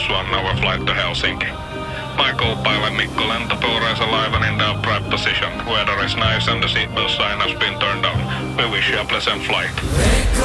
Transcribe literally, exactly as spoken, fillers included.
minus one hour flight to Helsinki. Michael, pilot Mikko, lentopure is alive and in the upright position. Weather is nice and the seatbelt sign has been turned on. We wish you a pleasant flight.